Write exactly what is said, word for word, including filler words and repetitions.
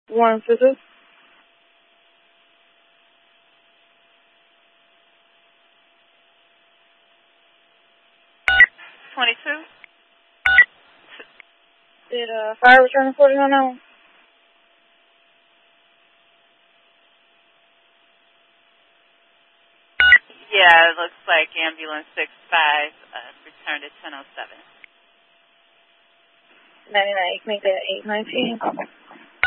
One visit. twenty-two. Did uh, fire return reported on that one? Yeah, it looks like ambulance six five uh, returned at ten oh seven. ninety-nine, you can make that eight nineteen.